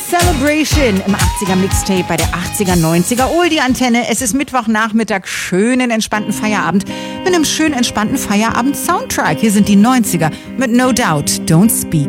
Celebration im 80er Mixtape bei der 80er 90er Oldie Antenne. Es ist Mittwochnachmittag, schönen entspannten Feierabend mit einem schönen entspannten Feierabend Soundtrack. Hier sind die 90er mit No Doubt, Don't Speak.